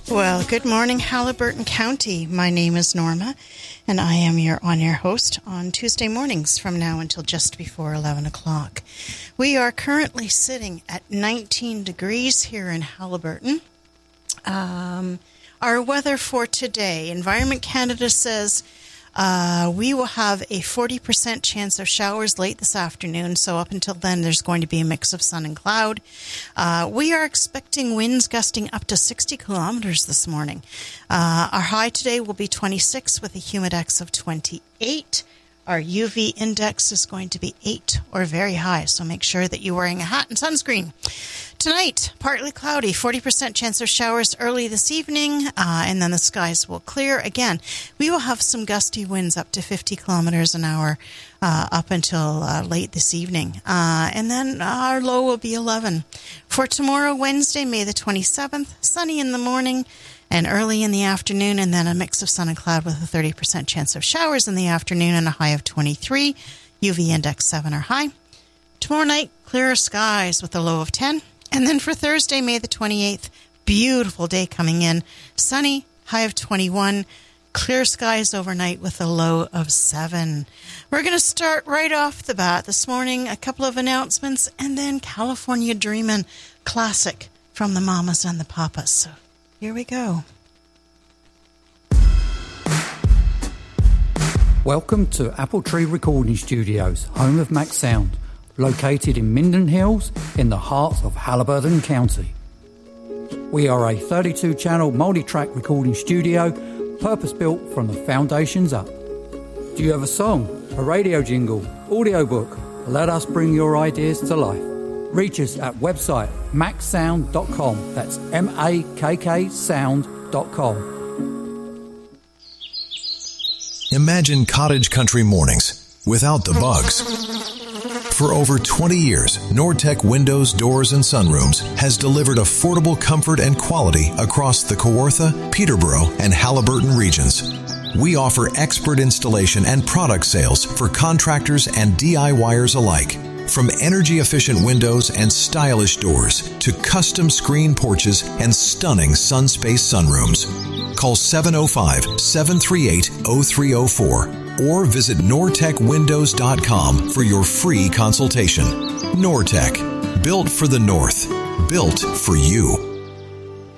Well, good morning, Haliburton County. My name is Norma, and I am your on-air host on Tuesday mornings from now until just before 11 o'clock. We are currently sitting at 19 degrees here in Haliburton. Our weather for today, Environment Canada says we will have a 40% chance of showers late this afternoon, so up until then there's going to be a mix of sun and cloud. We are expecting winds gusting up to 60 kilometers this morning. Our high today will be 26 with a humidex of 28. Our UV index is going to be 8 or very high, so make sure that you're wearing a hat and sunscreen. Tonight, partly cloudy, 40% chance of showers early this evening, and then the skies will clear. Again, we will have some gusty winds up to 50 kilometers an hour up until late this evening. And then our low will be 11. For tomorrow, Wednesday, May the 27th, sunny in the morning and early in the afternoon, and then a mix of sun and cloud with a 30% chance of showers in the afternoon and a high of 23. UV index 7 or high. Tomorrow night, clearer skies with a low of 10. And then for Thursday, May the 28th, beautiful day coming in. Sunny, high of 21. Clear skies overnight with a low of 7. We're going to start right off the bat this morning. A couple of announcements and then California Dreamin' classic from the Mamas and the Papas. So here we go. Welcome to Apple Tree Recording Studios, home of Max Sound. Located in Minden Hills, in the heart of Haliburton County. We are a 32-channel multi-track recording studio, purpose-built from the foundations up. Do you have a song, a radio jingle, audiobook? Let us bring your ideas to life. Reach us at website maxsound.com. That's MAKK sound.com. Imagine cottage country mornings without the bugs. For over 20 years, Nortec Windows, Doors, and Sunrooms has delivered affordable comfort and quality across the Kawartha, Peterborough, and Haliburton regions. We offer expert installation and product sales for contractors and DIYers alike. From energy-efficient windows and stylish doors to custom screen porches and stunning SunSpace sunrooms. Call 705-738-0304 or visit nortecwindows.com for your free consultation. Nortec, built for the North, built for you.